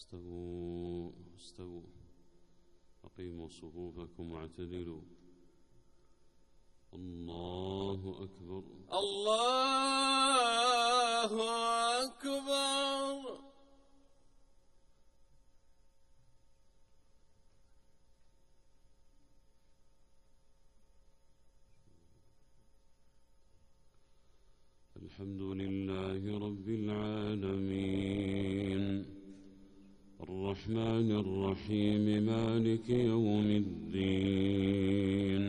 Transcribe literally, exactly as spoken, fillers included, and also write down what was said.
استووا استووا أقيموا صفوفكم واعتدلوا. الله أكبر الله أكبر. الحمد لله رب العالمين الرحمن الرحيم مالك يوم الدين